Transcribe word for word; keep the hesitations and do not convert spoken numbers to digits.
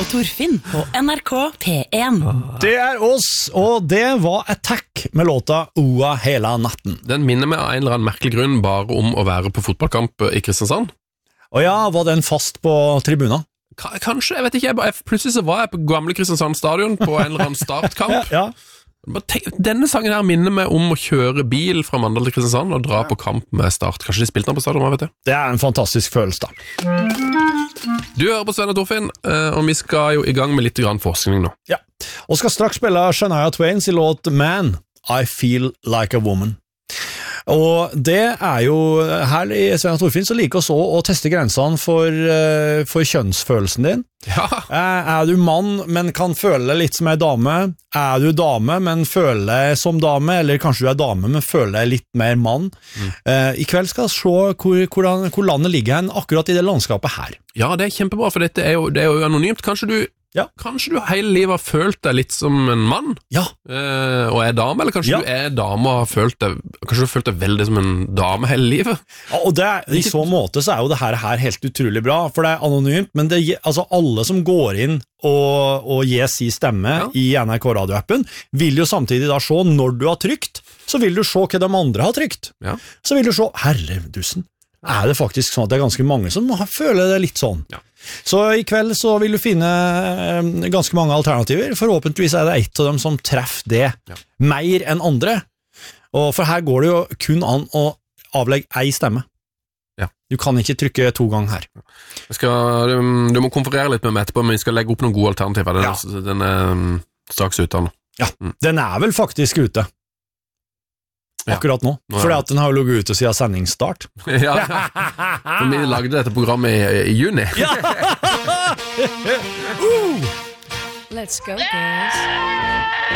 og Torfinn på N R K P én. Det er oss, og det var Attack med låta Oa hele natten. Den minner meg av en eller annen merkelig grunn bare om å være på fotballkamp i Kristiansand. Og ja, var den fast på tribunen? K- kanskje, jeg vet ikke, jeg bare, plutselig så var jeg på gamle Kristiansand stadion på en eller annen startkamp. Ja, ja. Bare tenk, denne sangen her minner meg om å kjøre bil fra Mandal til Kristiansand og dra på kamp med Start. Kanskje de spilte den på stadion, hva vet jeg? Det er en fantastisk følelse da. Du hører på Sven og Torfinn, og vi skal jo i gang med litt grann forskning nå. Ja, og skal straks spille Shania Twain sin låt Man, I Feel Like a Woman. Og det er jo, her i Sven og Torfinn så liker oss også å teste grensene for, uh, for kjønnsfølelsen din. Ja. Uh, er du mann, men kan føle deg litt som en dame? Er du dame, men føler deg som dame? Eller kanskje du er dame, men føler deg litt mer mann? Mm. Uh, I kveld skal vi se hvor, hvordan, hvor landet ligger hen akkurat i det landskapet her. Ja, det er kjempebra, for dette er jo, det er jo anonymt. Kanskje du Ja. Kanskje du hele livet har følt deg litt som en mann ja. eh, og er dame, eller kanskje ja. du er dame og har følt deg, kanskje du har følt deg veldig som en dame hele livet. Ja, og det, i så måte så er jo det her, her helt utrolig bra, for det er anonymt, men det, altså alle som går inn og, og gir sin stemme ja. i N R K radioappen, vil jo samtidig da se når du har trykt, så vil du se hva de andre har trykt. Ja. Så vil du se, herredusen, er det faktisk sånn at det er ganske mange som føler det litt sånn. Ja. Så i kveld så vil du finne ganske mange alternativer. Forhåpentligvis er det ett av dem som treffer det ja. mer enn andre. Og for her går det jo kun an å avlegge ei stemme. Ja. Du kan ikke trykke to ganger her. Jeg skal, du må konferere litt med meg etterpå, men vi skal legge opp noen gode alternativer. Den, ja. den er straks ute nå. Ja, mm. den er vel faktisk ute. Akkurat nå, ja. fordi at den har ligget ute siden sendingsstart. Ja, for vi lagde dette programmet i, i juni. Ja. Let's go, girls.